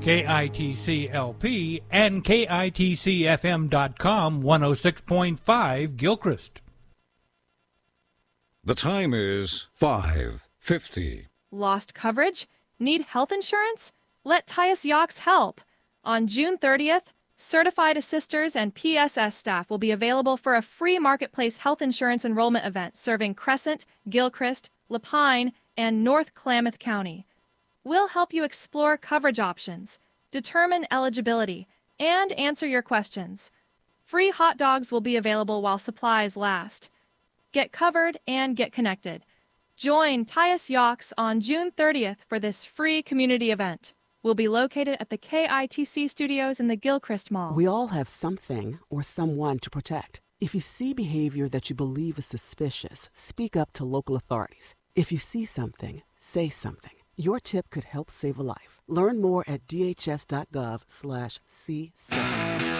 KITC-LP and KITCFM.com 106.5 Gilchrist. The time is 5:50. Lost coverage? Need health insurance? Let Tyus Yox help. On June 30th, certified assisters and PSS staff will be available for a free marketplace health insurance enrollment event serving Crescent, Gilchrist, Lapine, and North Klamath County. We'll help you explore coverage options, determine eligibility, and answer your questions. Free hot dogs will be available while supplies last. Get covered and get connected. Join Tyus Yox on June 30th for this free community event. We'll be located at the KITC studios in the Gilchrist Mall. We all have something or someone to protect. If you see behavior that you believe is suspicious, speak up to local authorities. If you see something, say something. Your tip could help save a life. Learn more at dhs.gov/c7.